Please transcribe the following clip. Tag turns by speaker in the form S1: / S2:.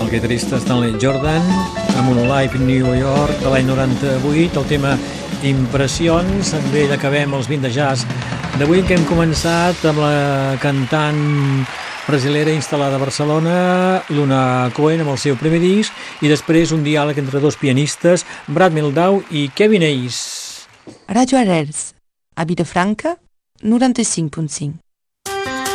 S1: el guitarrista Stanley Jordan, amb un Live in New York de l'any 98, el tema Impressions. Amb ell acabem els 20 de jazz d'avui, que hem començat amb la cantant brasilera instal·lada a Barcelona, Luna Cohen, amb el seu primer disc, i després un diàleg entre dos pianistes, Brad Mehldau i Kevin Hayes.
S2: Radio Arrels, a Vilafranca, 95.5.